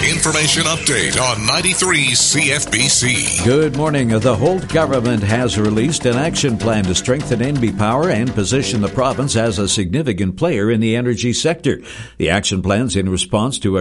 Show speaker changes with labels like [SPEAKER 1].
[SPEAKER 1] Information update on 93 CFBC.
[SPEAKER 2] Good morning. The Holt government has released an action plan to strengthen NB Power and position the province as a significant player in the energy sector. The action plan's in response to a